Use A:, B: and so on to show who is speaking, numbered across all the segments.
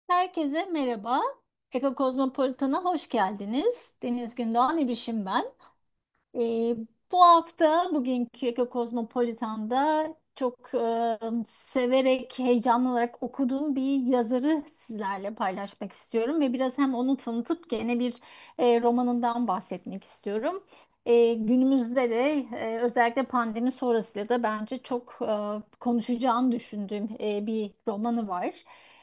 A: Herkese merhaba. Eko Kozmopolitan'a hoş geldiniz. Deniz Gündoğan İrişim ben. Ee, Bu hafta bugünkü Eko Kozmopolitan'da çok severek, heyecanlı olarak okuduğum bir yazarı sizlerle paylaşmak istiyorum ve biraz hem onu tanıtıp gene bir romanından bahsetmek istiyorum. Günümüzde de özellikle pandemi sonrasıyla da bence çok konuşacağını düşündüğüm bir romanı var.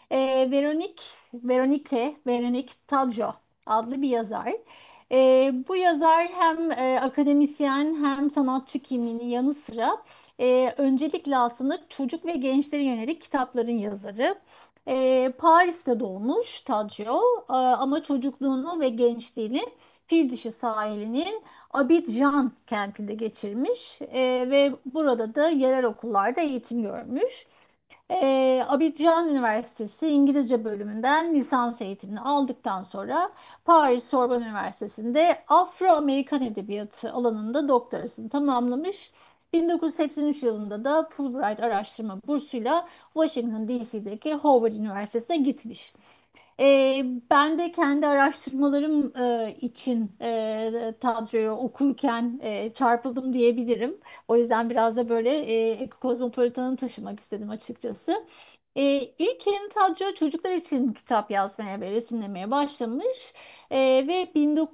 A: Veronique Tadjo adlı bir yazar. Bu yazar hem akademisyen hem sanatçı kimliğinin yanı sıra öncelikle aslında çocuk ve gençlere yönelik kitapların yazarı. Paris'te doğmuş Tadjo, ama çocukluğunu ve gençliğini Fil Dişi sahilinin Abidjan kentinde geçirmiş ve burada da yerel okullarda eğitim görmüş. Abidjan Üniversitesi İngilizce bölümünden lisans eğitimini aldıktan sonra Paris Sorbonne Üniversitesi'nde Afro-Amerikan Edebiyatı alanında doktorasını tamamlamış. 1983 yılında da Fulbright araştırma bursuyla Washington DC'deki Howard Üniversitesi'ne gitmiş. Ben de kendi araştırmalarım için Tadro'yu okurken çarpıldım diyebilirim. O yüzden biraz da böyle Kozmopolitan'ı taşımak istedim açıkçası. İlkin Tadro çocuklar için kitap yazmaya ve resimlemeye başlamış. Ve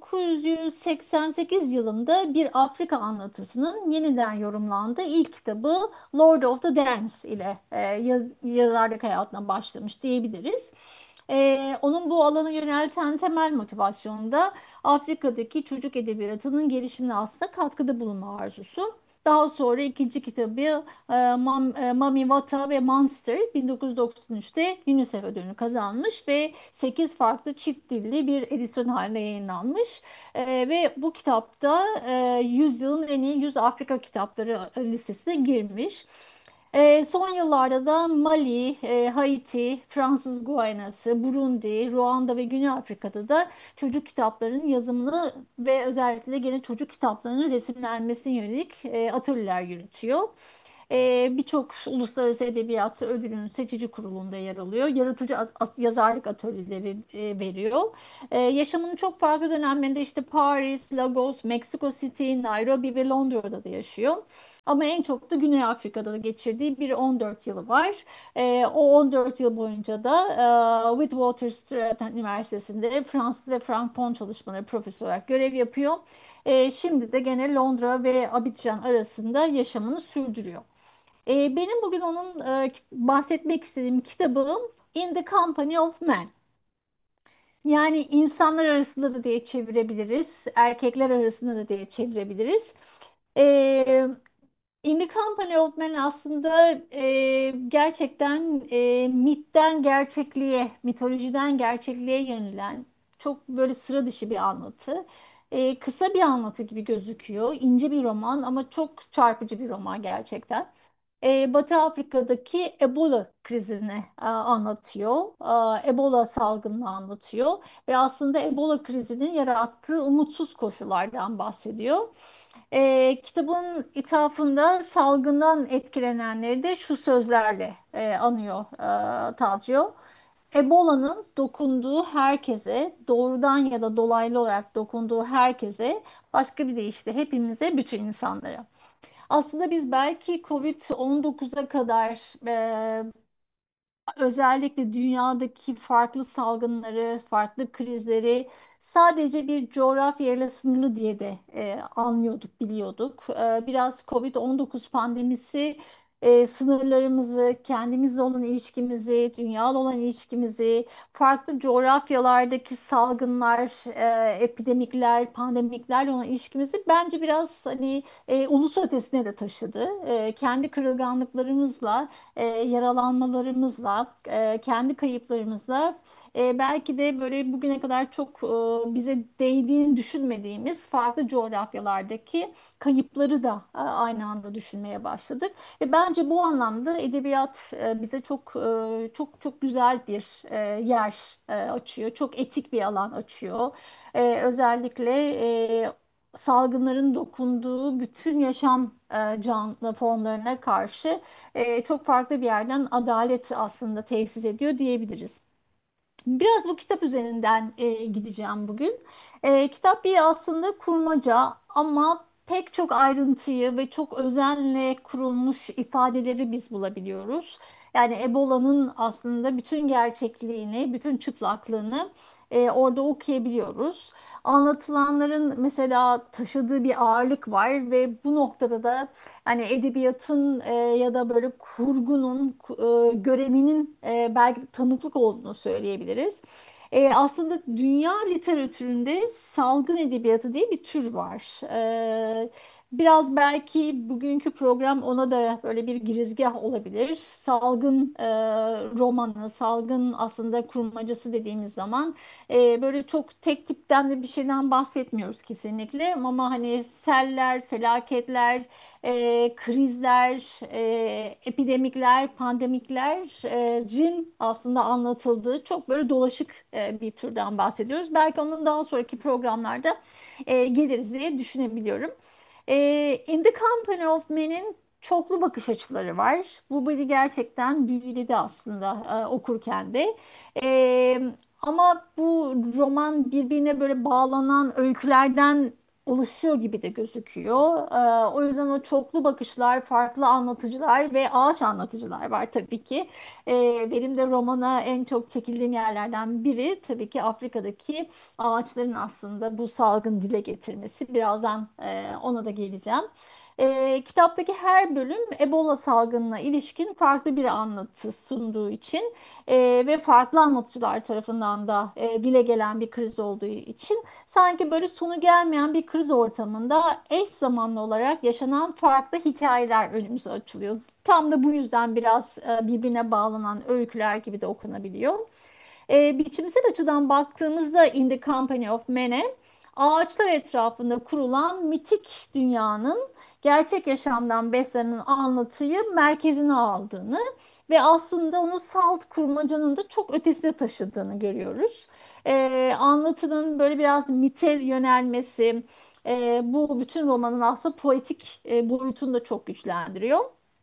A: 1988 yılında bir Afrika anlatısının yeniden yorumlandığı ilk kitabı Lord of the Dance ile yazarlık hayatına başlamış diyebiliriz. Onun bu alana yönelten temel motivasyonu da Afrika'daki çocuk edebiyatının gelişimine aslında katkıda bulunma arzusu. Daha sonra ikinci kitabı Mami Wata ve Monster 1993'te UNICEF ödülünü kazanmış ve 8 farklı çift dilli bir edisyon halinde yayınlanmış. Ve bu kitapta 100 yılın en iyi 100 Afrika kitapları listesine girmiş. Son yıllarda da Mali, Haiti, Fransız Guyanası, Burundi, Ruanda ve Güney Afrika'da da çocuk kitaplarının yazımını ve özellikle de gene çocuk kitaplarının resimlenmesine yönelik atölyeler yürütüyor. Birçok uluslararası edebiyat ödülünün seçici kurulunda yer alıyor. Yaratıcı yazarlık atölyeleri veriyor. Yaşamının çok farklı dönemlerinde işte Paris, Lagos, Mexico City, Nairobi ve Londra'da da yaşıyor. Ama en çok da Güney Afrika'da da geçirdiği bir 14 yılı var. O 14 yıl boyunca da Witwatersrand Üniversitesi'nde Fransız ve Frankfon çalışmaları profesör olarak görev yapıyor. Şimdi de gene Londra ve Abidjan arasında yaşamını sürdürüyor. Benim bugün onun bahsetmek istediğim kitabım In the Company of Men. Yani insanlar arasında da diye çevirebiliriz, erkekler arasında da diye çevirebiliriz. Ee, In the Company of Men aslında gerçekten mitten gerçekliğe, mitolojiden gerçekliğe yönelen çok böyle sıra dışı bir anlatı. Kısa bir anlatı gibi gözüküyor. İnce bir roman ama çok çarpıcı bir roman gerçekten. Batı Afrika'daki Ebola krizini anlatıyor. Ebola salgınını anlatıyor ve aslında Ebola krizinin yarattığı umutsuz koşullardan bahsediyor. Kitabın ithafında salgından etkilenenleri de şu sözlerle anıyor Tadcio. Ebola'nın dokunduğu herkese, doğrudan ya da dolaylı olarak dokunduğu herkese, başka bir deyişle hepimize, bütün insanlara. Aslında biz belki Covid-19'a kadar özellikle dünyadaki farklı salgınları, farklı krizleri sadece bir coğrafyayla sınırlı diye de anlıyorduk, biliyorduk. Biraz Covid-19 pandemisi sınırlarımızı, kendimizle olan ilişkimizi, dünyayla olan ilişkimizi, farklı coğrafyalardaki salgınlar, epidemikler, pandemiklerle olan ilişkimizi bence biraz hani ulus ötesine de taşıdı. Kendi kırılganlıklarımızla yaralanmalarımızla, kendi kayıplarımızla belki de böyle bugüne kadar çok bize değdiğini düşünmediğimiz farklı coğrafyalardaki kayıpları da aynı anda düşünmeye başladık. Ve bence bu anlamda edebiyat bize çok güzel bir yer açıyor. Çok etik bir alan açıyor. Özellikle salgınların dokunduğu bütün yaşam canlı formlarına karşı çok farklı bir yerden adalet aslında tesis ediyor diyebiliriz. Biraz bu kitap üzerinden gideceğim bugün. Kitap bir aslında kurmaca ama pek çok ayrıntıyı ve çok özenle kurulmuş ifadeleri biz bulabiliyoruz. Yani Ebola'nın aslında bütün gerçekliğini, bütün çıplaklığını orada okuyabiliyoruz. Anlatılanların mesela taşıdığı bir ağırlık var ve bu noktada da hani edebiyatın ya da böyle kurgunun görevinin belki tanıklık olduğunu söyleyebiliriz. Aslında dünya literatüründe salgın edebiyatı diye bir tür var. Biraz belki bugünkü program ona da böyle bir girizgah olabilir. Salgın romanı, salgın aslında kurmacası dediğimiz zaman böyle çok tek tipten de bir şeyden bahsetmiyoruz kesinlikle. Ama hani seller, felaketler, krizler, epidemikler, pandemiklerin aslında anlatıldığı çok böyle dolaşık bir türden bahsediyoruz. Belki onun daha sonraki programlarda geliriz diye düşünebiliyorum. In the Company of Men'in çoklu bakış açıları var. Bu beni gerçekten büyüledi aslında okurken de. E, Ama bu roman birbirine böyle bağlanan öykülerden oluşuyor gibi de gözüküyor. O yüzden o çoklu bakışlar, farklı anlatıcılar ve ağaç anlatıcılar var tabii ki. Benim de romana en çok çekildiğim yerlerden biri tabii ki Afrika'daki ağaçların aslında bu salgın dile getirmesi. Birazdan ona da geleceğim. Kitaptaki her bölüm Ebola salgınına ilişkin farklı bir anlatı sunduğu için ve farklı anlatıcılar tarafından da dile gelen bir kriz olduğu için sanki böyle sonu gelmeyen bir kriz ortamında eş zamanlı olarak yaşanan farklı hikayeler önümüze açılıyor. Tam da bu yüzden biraz birbirine bağlanan öyküler gibi de okunabiliyor. Biçimsel açıdan baktığımızda In the Company of Men'e ağaçlar etrafında kurulan mitik dünyanın gerçek yaşamdan beslenen anlatıyı merkezine aldığını ve aslında onu salt kurmacanın da çok ötesine taşıdığını görüyoruz. Anlatının böyle biraz mite yönelmesi, bu bütün romanın aslında poetik boyutunu da çok güçlendiriyor.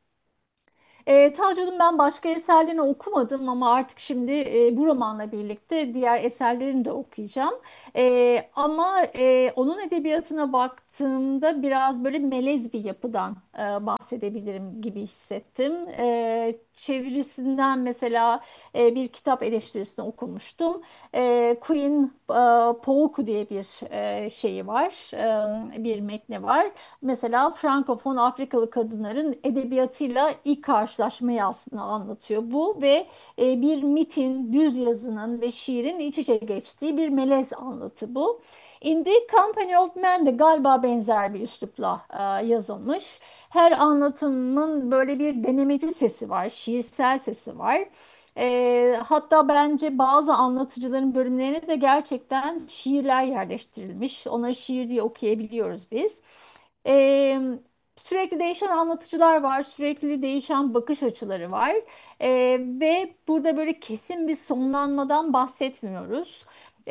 A: Tacir'in ben başka eserlerini okumadım ama artık şimdi bu romanla birlikte diğer eserlerini de okuyacağım. Ama onun edebiyatına baktığımda biraz böyle melez bir yapıdan bahsedebilirim gibi hissettim. Çevirisinden mesela bir kitap eleştirisini okumuştum. Queen Pouku diye bir şeyi var, bir metni var. Mesela Frankofon Afrikalı kadınların edebiyatıyla ilk karşılaşmayı aslında anlatıyor bu ve bir mitin, düz yazının ve şiirin iç içe geçtiği bir melez anlatı bu. In the Company of Men de galiba benzer bir üslupla yazılmış. Her anlatımın böyle bir denemeci sesi var, şiirsel sesi var. Hatta bence bazı anlatıcıların bölümlerine de gerçekten şiirler yerleştirilmiş. Onları şiir diye okuyabiliyoruz biz. Ee, Sürekli değişen anlatıcılar var, sürekli değişen bakış açıları var. Ve burada böyle kesin bir sonlanmadan bahsetmiyoruz.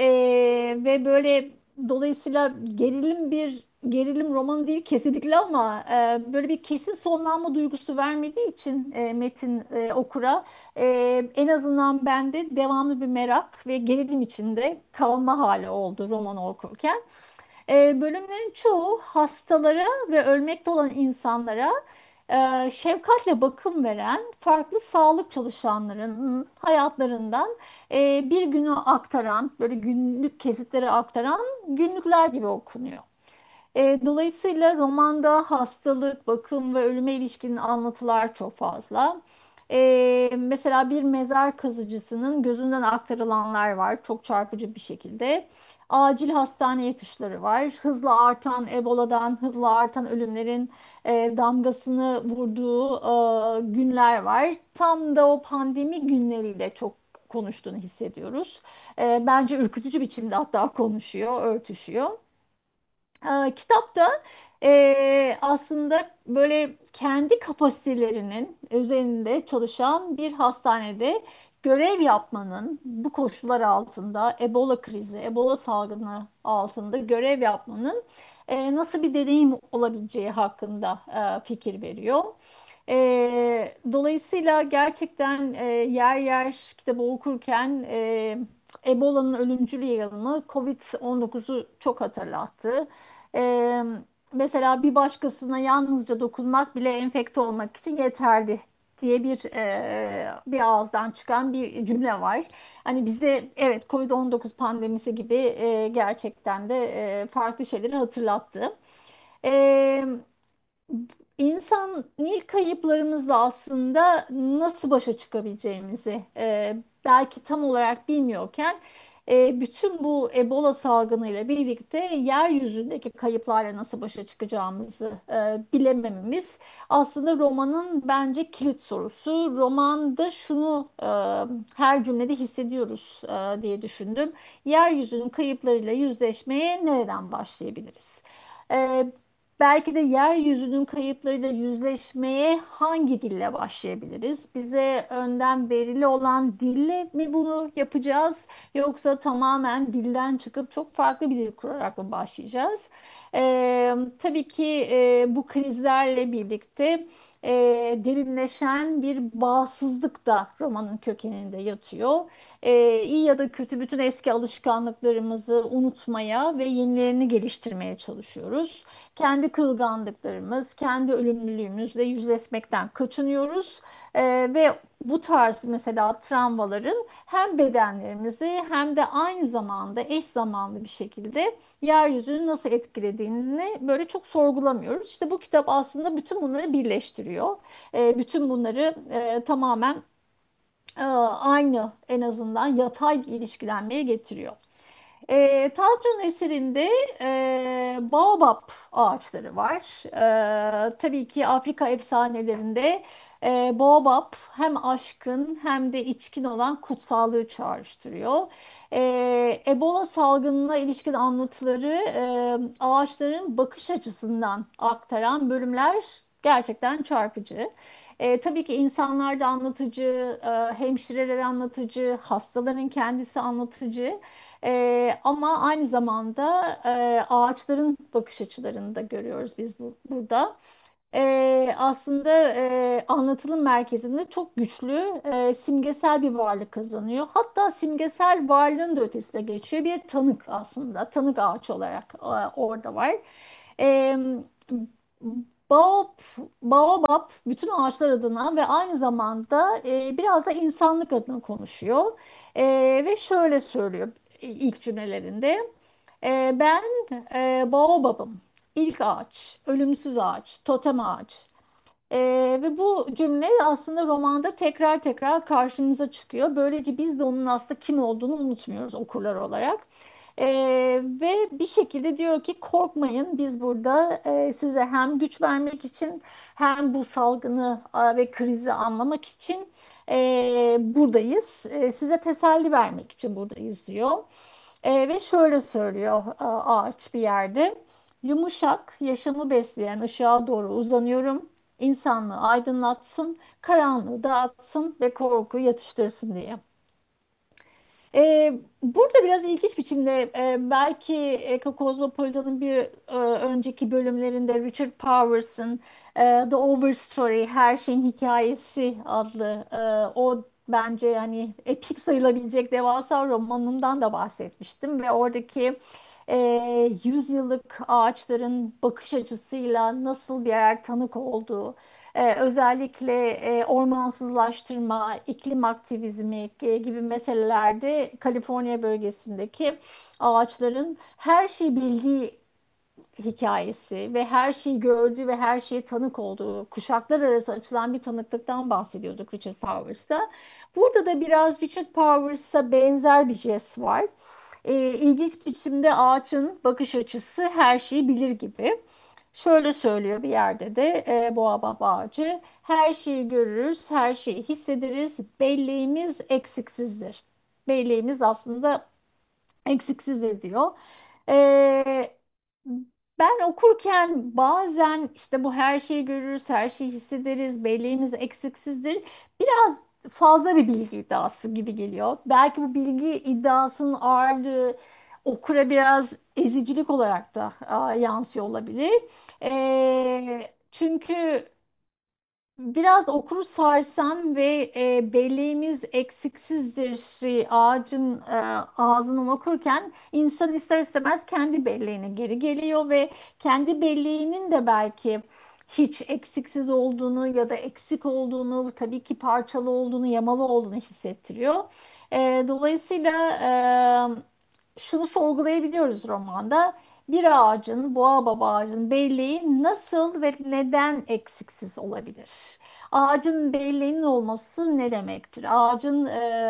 A: Ve böyle dolayısıyla gerilim romanı değil kesinlikle ama böyle bir kesin sonlanma duygusu vermediği için metin okura en azından bende devamlı bir merak ve gerilim içinde kalma hali oldu romanı okurken. Bölümlerin çoğu hastalara ve ölmekte olan insanlara şefkatle bakım veren farklı sağlık çalışanlarının hayatlarından bir günü aktaran, böyle günlük kesitleri aktaran günlükler gibi okunuyor. Dolayısıyla romanda hastalık, bakım ve ölüme ilişkin anlatılar çok fazla. Mesela bir mezar kazıcısının gözünden aktarılanlar var çok çarpıcı bir şekilde. Acil hastane yatışları var. Hızla artan Ebola'dan, hızla artan ölümlerin damgasını vurduğu günler var. Tam da o pandemi günleriyle çok konuştuğunu hissediyoruz. Bence ürkütücü biçimde hatta konuşuyor, örtüşüyor. Kitapta aslında böyle kendi kapasitelerinin üzerinde çalışan bir hastanede görev yapmanın bu koşullar altında Ebola krizi, Ebola salgını altında görev yapmanın nasıl bir deneyim olabileceği hakkında fikir veriyor. Dolayısıyla gerçekten yer yer kitabı okurken Ebola'nın ölümcül yayılımı Covid-19'u çok hatırlattı. E, Mesela bir başkasına yalnızca dokunmak bile enfekte olmak için yeterli diye bir ağızdan çıkan bir cümle var. Hani bize evet Covid-19 pandemisi gibi gerçekten de farklı şeyleri hatırlattı. E, İnsani kayıplarımızla aslında nasıl başa çıkabileceğimizi belki tam olarak bilmiyorken bütün bu Ebola salgınıyla birlikte yeryüzündeki kayıplarla nasıl başa çıkacağımızı bilemememiz aslında romanın bence kilit sorusu. Romanda şunu her cümlede hissediyoruz diye düşündüm. Yeryüzünün kayıplarıyla yüzleşmeye nereden başlayabiliriz? E, Belki de yeryüzünün kayıplarıyla yüzleşmeye hangi dille başlayabiliriz? Bize önden verili olan dille mi bunu yapacağız? Yoksa tamamen dilden çıkıp çok farklı bir dil kurarak mı başlayacağız? Tabii ki bu krizlerle birlikte e, derinleşen bir bağımsızlık da romanın kökeninde yatıyor. İyi ya da kötü bütün eski alışkanlıklarımızı unutmaya ve yenilerini geliştirmeye çalışıyoruz. Kendi kırılganlıklarımız, kendi ölümlülüğümüzle yüzleşmekten kaçınıyoruz. Ve bu tarz mesela travmaların hem bedenlerimizi hem de aynı zamanda eş zamanlı bir şekilde yeryüzünü nasıl etkilediğini böyle çok sorgulamıyoruz. İşte bu kitap aslında bütün bunları birleştiriyor. Bütün bunları tamamen aynı en azından yatay bir ilişkilenmeye getiriyor. Tanrı'nın eserinde baobab ağaçları var. Tabii ki Afrika efsanelerinde baobab hem aşkın hem de içkin olan kutsallığı çağrıştırıyor. Ebola salgınına ilişkin anlatıları ağaçların bakış açısından aktaran bölümler gerçekten çarpıcı. Tabii ki insanlar da anlatıcı, hemşireler anlatıcı, hastaların kendisi anlatıcı. Ama aynı zamanda ağaçların bakış açılarını da görüyoruz biz burada. Aslında anlatılım merkezinde çok güçlü simgesel bir varlık kazanıyor. Hatta simgesel varlığın da ötesine geçiyor. Bir tanık aslında. Tanık ağaç olarak orada var. E, Baobab, Baobab bütün ağaçlar adına ve aynı zamanda biraz da insanlık adına konuşuyor. Ve şöyle söylüyor ilk cümlelerinde. Ben Baobab'ım, ilk ağaç, ölümsüz ağaç, totem ağaç. Ve bu cümle aslında romanda tekrar tekrar karşımıza çıkıyor. Böylece biz de onun aslında kim olduğunu unutmuyoruz okurlar olarak. Ve bir şekilde diyor ki korkmayın biz burada size hem güç vermek için hem bu salgını ve krizi anlamak için buradayız. Size teselli vermek için buradayız diyor. Ve şöyle söylüyor ağaç bir yerde. Yumuşak, yaşamı besleyen ışığa doğru uzanıyorum. İnsanlığı aydınlatsın, karanlığı dağıtsın ve korkuyu yatıştırsın diye. Burada biraz ilginç biçimde belki Eko Kozmopolitan'ın bir önceki bölümlerinde Richard Powers'ın The Overstory, Her Şeyin Hikayesi adlı o bence hani epik sayılabilecek devasa romanından da bahsetmiştim ve oradaki 100 yıllık ağaçların bakış açısıyla nasıl birer tanık olduğu, özellikle ormansızlaştırma, iklim aktivizmi gibi meselelerde Kaliforniya bölgesindeki ağaçların her şeyi bildiği hikayesi ve her şeyi gördüğü ve her şeye tanık olduğu, kuşaklar arası açılan bir tanıklıktan bahsediyorduk Richard Powers'ta. Burada da biraz Richard Powers'a benzer bir jest var. İlginç biçimde ağaçın bakış açısı her şeyi bilir gibi. Şöyle söylüyor bir yerde de Boğabab ağacı, her şeyi görürüz, her şeyi hissederiz, belleğimiz eksiksizdir. Belleğimiz aslında eksiksizdir diyor. Ee, Ben okurken bazen işte bu her şeyi görürüz, her şeyi hissederiz, belleğimiz eksiksizdir. Biraz fazla bir bilgi iddiası gibi geliyor. Belki bu bilgi iddiasının ağırlığı okura biraz ezicilik olarak da yansıyor olabilir. Çünkü Biraz okur sarsam ve belleğimiz eksiksizdir ağacın ağzından okurken insan ister istemez kendi belleğine geri geliyor ve kendi belleğinin de belki hiç eksiksiz olduğunu ya da eksik olduğunu, tabii ki parçalı olduğunu, yamalı olduğunu hissettiriyor. Dolayısıyla şunu sorgulayabiliyoruz romanda. Bir ağacın, boğa ağacının belleği nasıl ve neden eksiksiz olabilir? Ağacın belleğinin olması ne demektir? Ağacın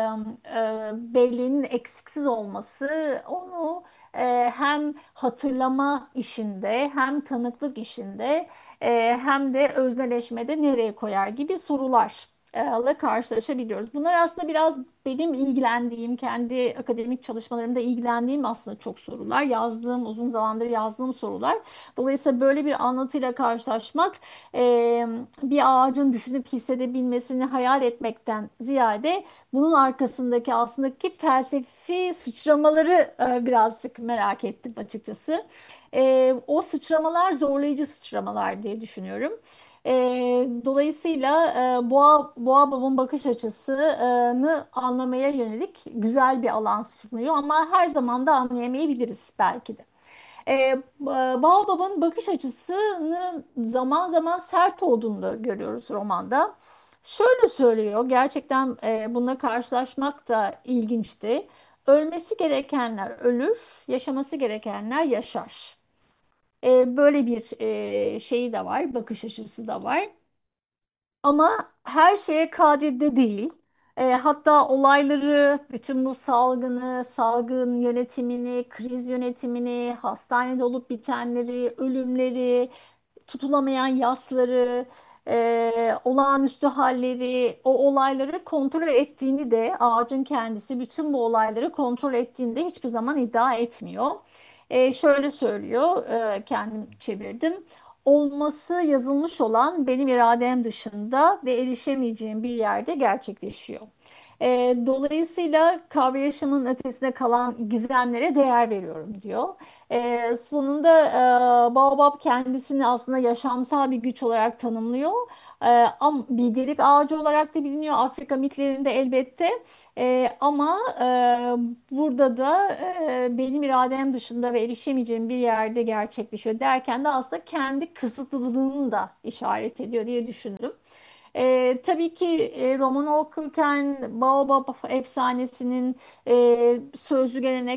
A: belleğinin eksiksiz olması onu hem hatırlama işinde hem tanıklık işinde hem de özneleşmede nereye koyar gibi sorularla karşılaşabiliyoruz. Bunlar aslında biraz benim ilgilendiğim, kendi akademik çalışmalarımda ilgilendiğim aslında çok sorular. Yazdığım, uzun zamandır yazdığım sorular. Dolayısıyla böyle bir anlatıyla karşılaşmak bir ağacın düşünüp hissedebilmesini hayal etmekten ziyade bunun arkasındaki aslındaki felsefi sıçramaları birazcık merak ettim açıkçası. O sıçramalar zorlayıcı sıçramalar diye düşünüyorum. Dolayısıyla Boğa Baba'nın bakış açısını anlamaya yönelik güzel bir alan sunuyor ama her zaman da anlayamayabiliriz belki de. Baobab'ın bakış açısının zaman zaman sert olduğunu da görüyoruz romanda. Şöyle söylüyor, gerçekten bununla karşılaşmak da ilginçti. Ölmesi gerekenler ölür, yaşaması gerekenler yaşar. Böyle bir şeyi de var, bakış açısı da var. Ama her şeye kadir de değil. Hatta olayları, bütün bu salgın yönetimini, kriz yönetimini, hastanede olup bitenleri, ölümleri, tutulamayan yasları, olağanüstü halleri, o olayları kontrol ettiğini de ağacın kendisi bütün bu olayları kontrol ettiğini de hiçbir zaman iddia etmiyor. Şöyle söylüyor, kendim çevirdim. Olması yazılmış olan benim iradem dışında ve erişemeyeceğim bir yerde gerçekleşiyor. Dolayısıyla kavrayışımın ötesinde kalan gizemlere değer veriyorum diyor. Sonunda Baobab kendisini aslında yaşamsal bir güç olarak tanımlıyor. Ama bilgelik ağacı olarak da biliniyor Afrika mitlerinde elbette. Ama burada da benim iradem dışında ve erişemeyeceğim bir yerde gerçekleşiyor derken de aslında kendi kısıtlılığını da işaret ediyor diye düşündüm. Tabii ki romanı okurken Baobab efsanesinin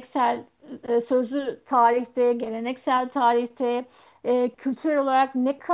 A: sözlü tarihte, geleneksel tarihte kültürel olarak ne kadar